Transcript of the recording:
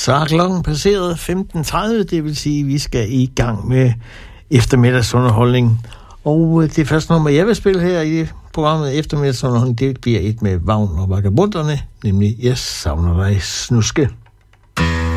Så er klokken passeret 15.30, det vil sige, at vi skal i gang med eftermiddagsunderholdning. Og det første nummer, jeg vil spille her i programmet eftermiddagsunderholdning, det bliver et med Vagn og Vagabonderne, nemlig Jeg savner dig, snuske.